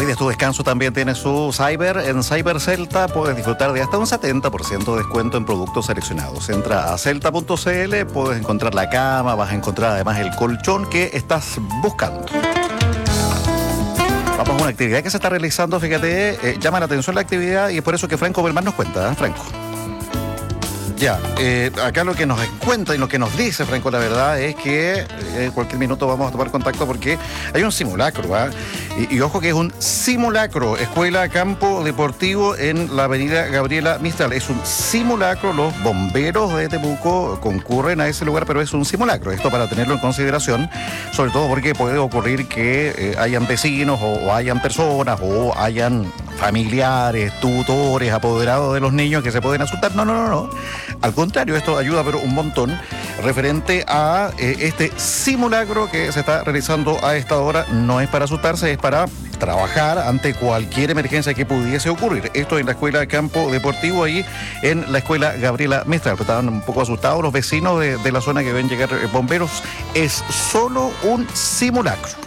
Pides tu descanso, también tienes su Cyber. En Cyber Celta puedes disfrutar de hasta un 70% de descuento en productos seleccionados. Entra a celta.cl, puedes encontrar la cama, vas a encontrar además el colchón que estás buscando. Vamos a una actividad que se está realizando, fíjate, llama la atención la actividad y es por eso que Franco Belmar nos cuenta, Franco. Ya, acá lo que nos cuenta y lo que nos dice Franco, la verdad es que en cualquier minuto vamos a tomar contacto porque hay un simulacro, ¿eh? Y ojo que es un simulacro, Escuela Campo Deportivo en la avenida Gabriela Mistral. Es un simulacro, los bomberos de Temuco concurren a ese lugar, pero es un simulacro. Esto para tenerlo en consideración, sobre todo porque puede ocurrir que hayan vecinos o hayan personas o hayan familiares, tutores, apoderados de los niños que se pueden asustar. No. Al contrario, esto ayuda pero un montón referente a este simulacro que se está realizando a esta hora. No es para asustarse, es para trabajar ante cualquier emergencia que pudiese ocurrir. Esto en la Escuela de Campo Deportivo, ahí en la Escuela Gabriela Mistral. Estaban un poco asustados los vecinos de la zona que ven llegar bomberos. Es solo un simulacro.